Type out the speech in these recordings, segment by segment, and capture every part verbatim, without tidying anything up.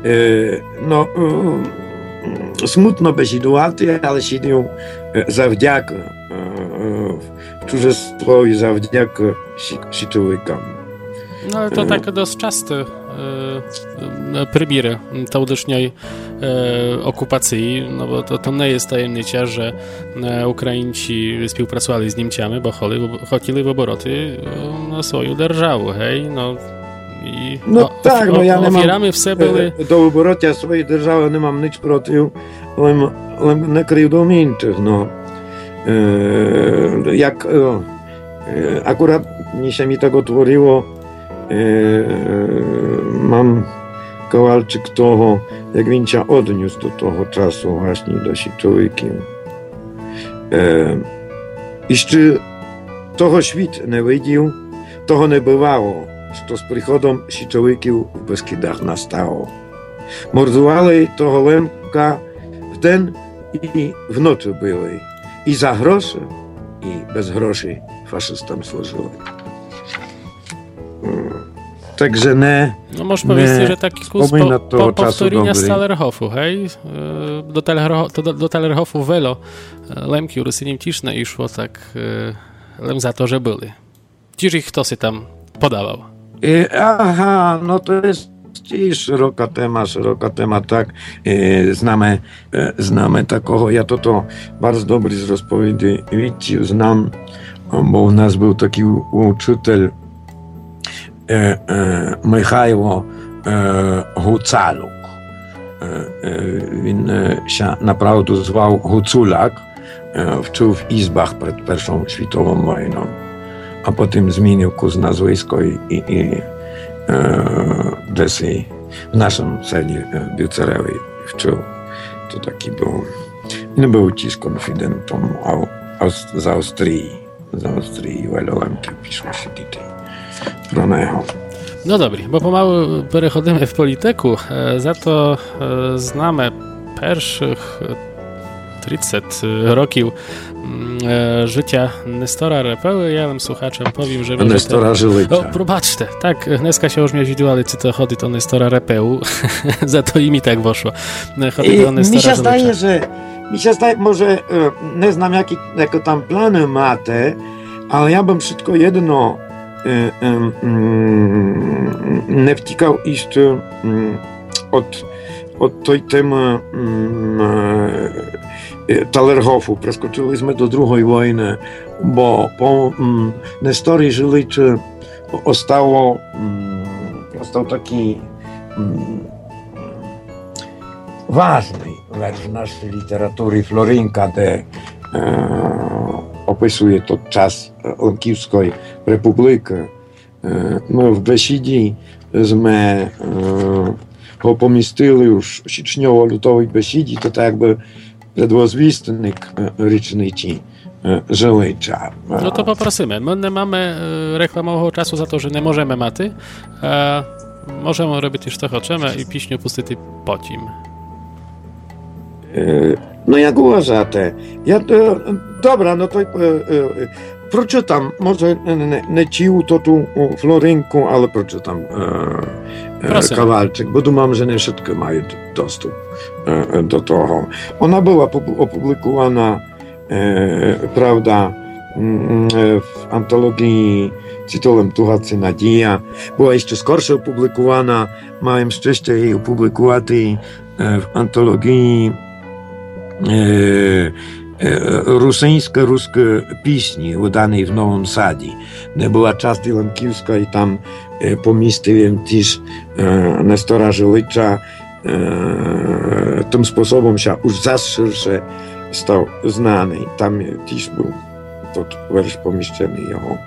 no, smutno бесідувати, але сидів завдяки w cudzołóstwo zawdzięczam sitowikam. No ale to tak dość часто e, приміри тодішньої e, окупації, no bo to, to nie jest tajemnica, że e, Ukraińcy współpracowali z Niemcami, bo chcieli w obroty na swoją державу, hej, no i no o, tak, no ja nie mam все były... do obrocia swojej держави nie mam nic przeciw, ale, ale nie krzywdą innych, no. E, jak e, akurat nie się mi tego tworzyło, e, mam Kowalczyk toho, jak він się odniósł do tego czasu właśnie do sitowiki. E, jeszcze toho świt nie widział, toho nie bywało, że z przychodem sitowików w Beskidach nastało. Mordowali toho Lemka w den i w nocy byli. I za groszy, i bez groszy faszystom służyły. Także nie... No możesz powiedzieć, że taki kurs po, po, powtórzenia z Talerhofu, hej? Do, Talerho, do, do Talerhofu welo Lemki Rusyniem ciszne i szło tak lem za to, że byli. Dziś ich kto się tam podawał? I, aha, no to jest i szeroka tema, szeroka tema, tak. E, znamy, e, znamy takiego, ja to to bardzo dobry z rozpowiedzi widział, znam, bo u nas był taki uczytel e, e, Michajło e, Hucaluk. E, e, on e, się naprawdę zwał Huculak, e, wczył w izbach przed pierwszą światową wojną, a potem zmienił kurs nazwisko i, i, i Desy w naszym sali Biucerewej wczył. To taki był, nie był ci konfidentem z Austrii, z Austrii, Welołemki piszło się tutaj pro niego. No dobrze, bo pomału przechodzimy w polityku, za to znamy pierwszych trzydzieści roków e, życia Nestora Repeły. Ja wam słuchaczom powiem, że... Nestora te... Żyłycia. O, probaczcie, tak, dneska się już mnie widział, ale czy to chodzi to Nestora Repełu, za to i mi tak poszło. Chodzi to Nestora mi się zdaje, że mi się zdaje, może nie znam jakie, jakie tam plany macie, ale ja bym wszystko jedno e, e, mm, nie wtikał iść mm, od, od tej temy mm, Talerhofu. Preskoczyliśmy do drugiej wojny, bo po mm, Nestorii Żyliczy ostało mm, ostał taki mm, ważny wers w naszej literatury Florinka, gdzie e, opisuje to czas Lemkівської Republiki. E, my w Besidzie sme e, go pomістили już sічньово-лютовій Besidzie, to tak jakby przedwozwistnik ryczniczy Żylicza. No to poprosimy. My nie mamy reklamowego czasu za to, że nie możemy maty. E, możemy robić już co chcemy i piśniu pustyty pocim. E, no jak uważacie? Ja, e, dobra, no to e, e, przeczytam. Może nie, nie cił to tu Florynku, ale przeczytam e, e, kawalczyk, bo dumam, że nie wszystkie mają dostęp e, do tego. Ona była opublikowana, e, prawda, w antologii tytułem Tuhacy Nadzieja. Była jeszcze skorsza opublikowana, miałem szczęście jej opublikować w antologii rusyńsko-ruskie pieśni wydanej w Nowym Sadzie. Była część Lemkівська i tam pomieściłem też Nestora Żylicza. Tym sposobem się już zaszersze stał znany. Tam też był tot wiersz pomieszczony jego.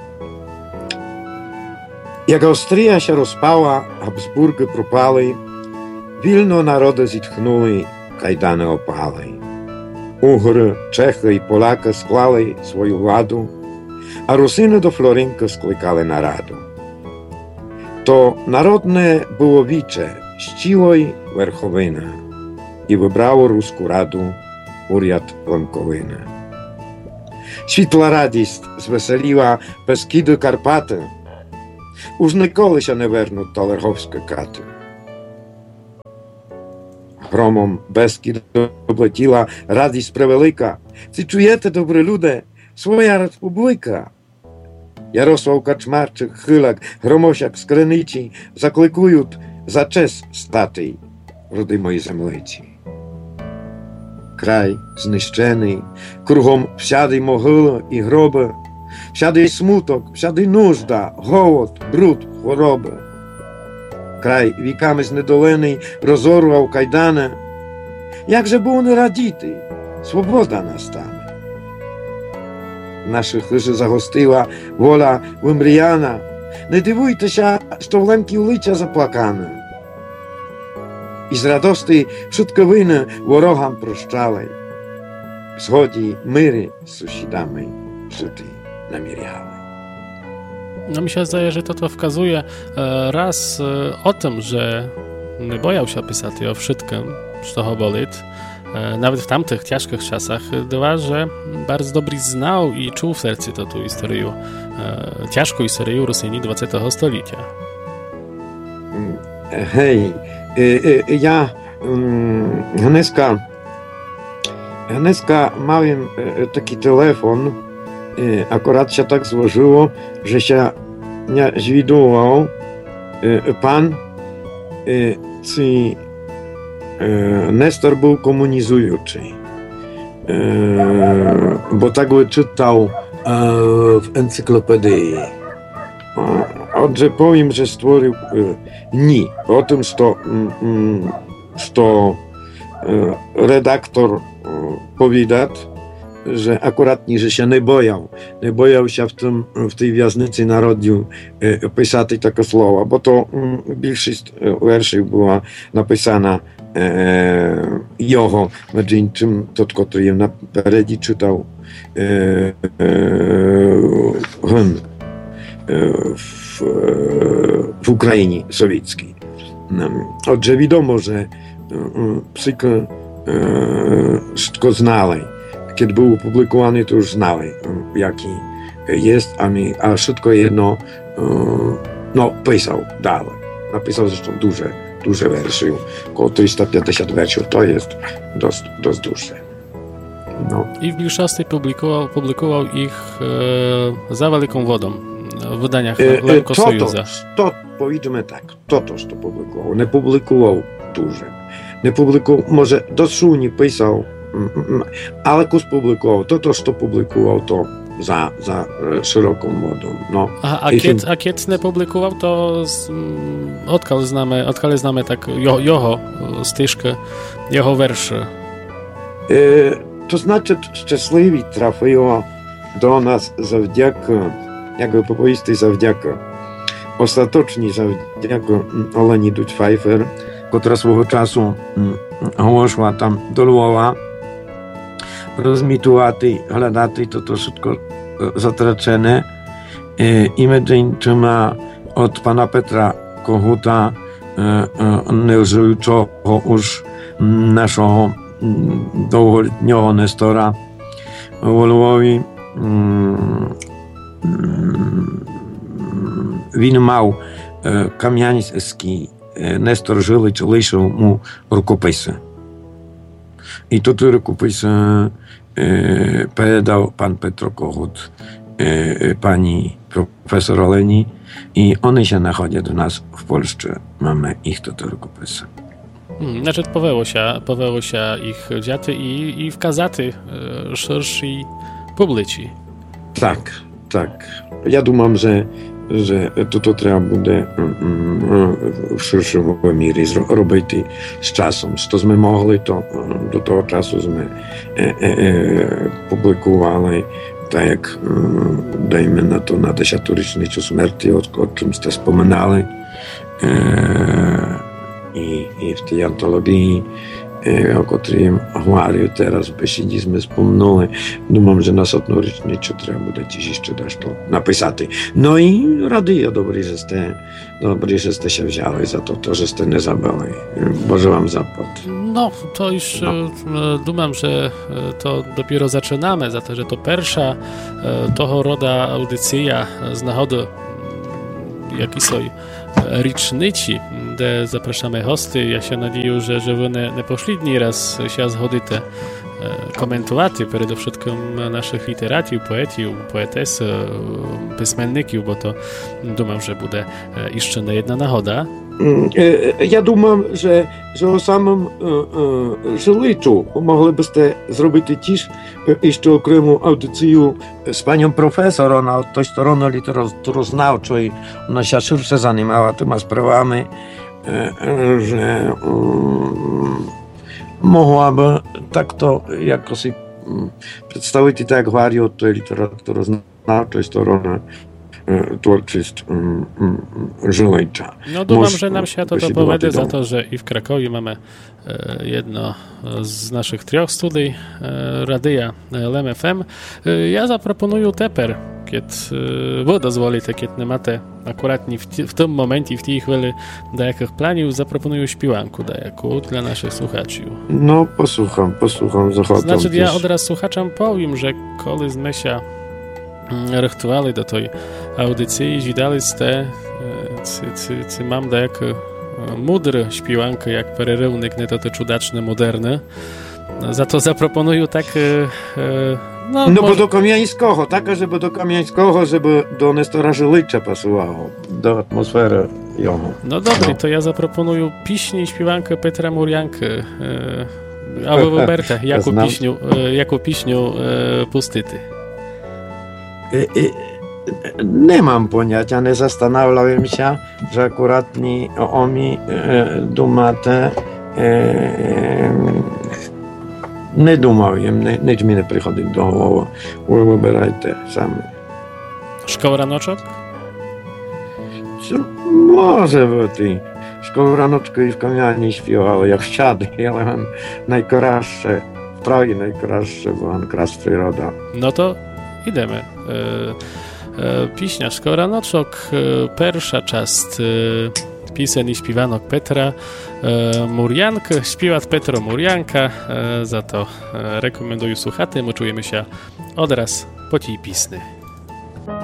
Jak Austria się rozpała, Habsburgi propali, Wilno narody zitchnuli, kajdany opali. Угри, Чехи і Поляки склали свою владу, а русини до Флоринки скликали нараду. То народне було віче, щіло й верховина, і вибрало Руську раду уряд Лемковина. Світла радість звеселіла Бескиди Карпати, уж ніколи ще не вернуть Талерговські кати. громом Бескід облетіла радість превелика. Ці чуєте, добрі люди, своя республіка. Jarosław Kaczmarczyk, Chylak, Gromosiak z Krynici zaklikują za czes staty, rody mojej zemlici. Kraj zniszczony, kruгом wsiady mohyły i groby, wsiady smutok, wsiady нужда, голод, бруд, choroby. Kraj wіками знедолений розорвав кайдани. Як же було не радіти, свобода настане. Наших хижі загостила воля вимріяна. Не дивуйтеся, що в лемкі лиця заплакане. І з радости шутковини ворогам прощали. В згоді мирі з сусідами жити наміряли. No mi się zdaje, że to to wskazuje raz o tym, że nie bojał się pisać o wszystkim, co go boli, nawet w tamtych ciężkich czasach. Dwa, że bardzo dobrze znał i czuł w sercu to tu historię, ciężką historię Rosji dwudziestego stulecia. Hej, ja dneska, dneska miałem taki telefon. Akurat się tak złożyło, że się nie zwidował pan, czy Nestor był komunizujący, bo tak czytał w encyklopedii. Отже, powiem, że stworzył nie o tym, co, co redaktor powiedział, że akuratnie, że się nie bojał. Nie bojał się w, tym, w tej wязниcy narodził e, pisać takie słowa, bo to m, większość wierszy była napisana e, jego, między czym to, który ją naпереді czytał e, e, hymn e, w, w Ukrainie sowieckiej. Отже, wiadomo, że e, psyk e, wszystko znali. Kiedy był opublikowany, to już znali, jaki jest, a, mi, a wszystko jedno no, pisał dalej. Napisał zresztą duże, duże wersje, około trzysta pięćdziesiąt wersów, to jest dość, dość duże. No. I w większości publikował, publikował ich e, za wielką wodą w wydaniach Lemko-Sojuza. To, powiedzmy tak, to też to publikował, nie publikował duże. Nie publikował, może dosłownie pisał, ale kus publikował, to to, co publikował, to za, za szeroką wodą. No. A, a, kiedy, a kiedy nie publikował, to z, odkal znamy, odkal znamy tak jo, jeho styżkę, jeho werszy. E, to znaczy, szczęśliwi trafiło do nas zawdzięka, jakby popoisty zawdzięka, ostatecznie zawdzięka Oleni Duć-Pfeiffer, która swego czasu ogłosiła tam do Lwowa, rozmitувати, глядати, то то wszystko zatracone. I między innymi od pana Petra Koguta, nieżyjącego już naszego długoletniego Nestora w Lwowie, він мав кам'янський, Нестор Жилич лишив му рукописи. I to te rukopisy e, передał pan Petro Kogut e, pani profesor Oleni i one się nachodzą do nas w Polsce. Mamy ich to te rukopисy. Hmm, znaczy powiało się, powiało się ich dziaty i, i wkazaty e, szerszej publiczności. Tak, tak. Ja думam, że że to, to trzeba będzie w szerszym wymiarze robić z czasem. Co my mogli, to do tego czasu my publikowali, tak jak dajmy na to na dziesięciorocznicę śmierci, o, o czym ste wspominali. I, i w tej antologii, o której говорю teraz, w besiedzi sme wspomnieli, думam, że na setną rocznicę trzeba będzie dziś jeszcze dać to napisać. No i raduję, dobry, że ste, dobry, że ste się wzięli za to, to, że ste nie zabrali. Boże wam zapłat. No, to już no. Думam, że to dopiero zaczynamy, za to, że to pierwsza toho roda audycja z nachodu, jaki są річниці, де запрошуємо гостей. Я ще надію, що, що ви не, не послідній раз ще згодите komentować przede wszystkim naszych literatów, poetów, poetes, pисьменників, бо то думав, що буде іще не одна нагода. Я думав, що, що у самому Жиличу могли б сте зробити тіж іще окрему аудицію з паном професором на той стороні літературознавчої. Вона ще ширше займала тими справами, що mogłaby tak to jakoś przedstawić i tak wariant tej literaturoznawczej strony twórczość Żylicza. No dumam, że nam się to dopowiada za to, że i w Krakowie mamy jedno z naszych trzech studiów radia L M F M. Ja zaproponuję teper, kiedy wy dozwolicie, kiedy nie macie akuratnie w, w tym momencie, w tej chwili dajakich planów, zaproponuję śpiewanku dajaku dla naszych słuchaczy. No posłucham, posłucham z ochotą. Znaczy ja od razu słuchaczom powiem, że koли my się rychtowali do tej audycji, widali te czy mam dajakie mudry śpiewanki, jak pererywnik, nie to te cudaczne, moderne. Za to zaproponuję tak... No, no może... bo do Kamiańskiego, tak, żeby do Kamiańskiego, żeby do Nestora Żylicza pasowało, do atmosfery jego. No dobrze, no. To ja zaproponuję piśni i śpiewankę Petra Murianki, e, albo Roberta, jaką ja piśniu, e, jaką piśniu e, pustyty. I, i, nie mam pojęcia, nie zastanawiałem się, że akurat nie o mi e, dumate e, не думав їм, ніч мені приходить до голови. Ви вибирайте самі. Школа раночок? Може бути. Школа раночку і в Кам'яні співали, як щади, але найкраще, вправді найкраще, бо якраз природа. No to idemy. Piśnia Szkoła Ranoczok, pierwsza część pisen i śpiewanok Petra Murianka, śpiewać Petro Murianka, za to rekomenduję słuchaty, my czujemy się odraz po tej pisny.